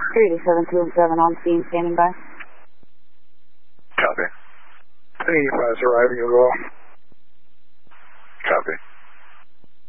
38727 on scene, standing by. Copy. 85 is arriving as well.